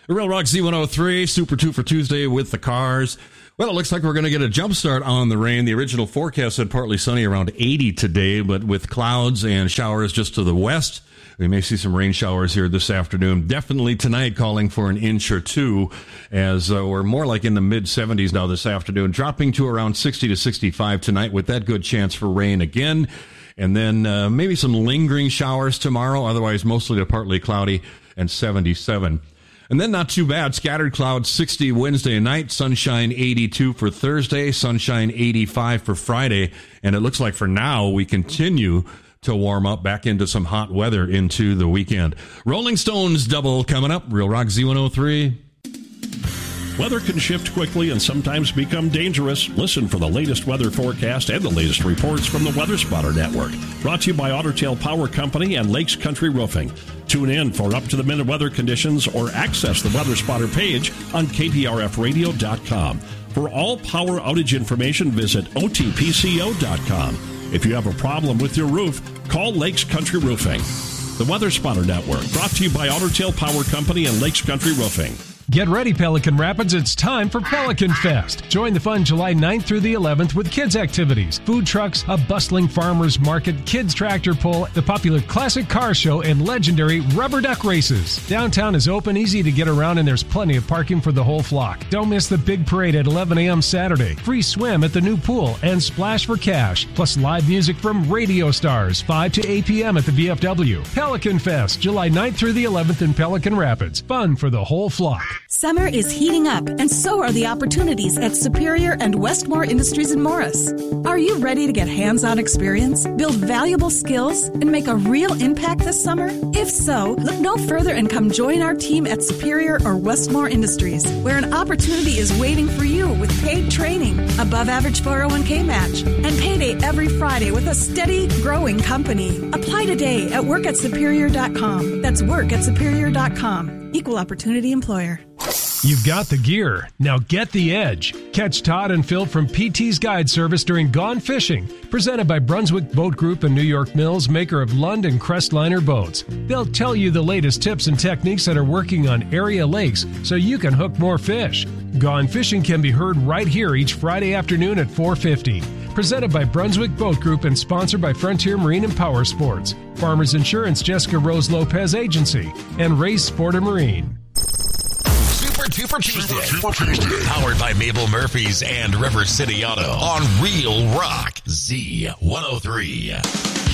Real Rock Z103, Super 2 for Tuesday with the cars. Well, it looks like we're going to get a jump start on the rain. The original forecast said partly sunny, around 80 today, but with clouds and showers just to the west. We may see some rain showers here this afternoon. Definitely tonight calling for an inch or two, as we're more like in the mid-70s now this afternoon, dropping to around 60 to 65 tonight with that good chance for rain again. And then maybe some lingering showers tomorrow, otherwise mostly to partly cloudy and 77. And then not too bad. Scattered clouds, 60 Wednesday night, sunshine 82 for Thursday, sunshine 85 for Friday. And it looks like for now we continue to warm up back into some hot weather into the weekend. Rolling Stones double coming up. Real Rock Z103. Weather can shift quickly and sometimes become dangerous. Listen for the latest weather forecast and the latest reports from the Weather Spotter Network. Brought to you by Otter Tail Power Company and Lakes Country Roofing. Tune in for up-to-the-minute weather conditions or access the Weather Spotter page on KPRFradio.com. For all power outage information, visit OTPCO.com. If you have a problem with your roof, call Lakes Country Roofing. The Weather Spotter Network, brought to you by Otter Tail Power Company and Lakes Country Roofing. Get ready, Pelican Rapids. It's time for Pelican Fest. Join the fun July 9th through the 11th with kids' activities, food trucks, a bustling farmers market, kids' tractor pull, the popular classic car show, and legendary rubber duck races. Downtown is open, easy to get around, and there's plenty of parking for the whole flock. Don't miss the big parade at 11 a.m. Saturday. Free swim at the new pool and splash for cash. Plus live music from radio stars, 5 to 8 p.m. at the VFW. Pelican Fest, July 9th through the 11th in Pelican Rapids. Fun for the whole flock. Summer is heating up, and so are the opportunities at Superior and Westmore Industries in Morris. Are you ready to get hands-on experience, build valuable skills, and make a real impact this summer? If so, look no further and come join our team at Superior or Westmore Industries, where an opportunity is waiting for you with paid training, above-average 401k match, and payday every Friday with a steady, growing company. Apply today at workatsuperior.com. That's workatsuperior.com. Equal opportunity employer. You've got the gear. Now get the edge. Catch Todd and Phil from PT's Guide Service during Gone Fishing, presented by Brunswick Boat Group and New York Mills, maker of Lund and Crestliner boats. They'll tell you the latest tips and techniques that are working on area lakes so you can hook more fish. Gone Fishing can be heard right here each Friday afternoon at 4:50. Presented by Brunswick Boat Group and sponsored by Frontier Marine and Power Sports, Farmers Insurance, Jessica Rose Lopez Agency, and Race Sport and Marine. Super Tuper Tuesday. Powered by Mabel Murphy's and River City Auto on Real Rock Z103.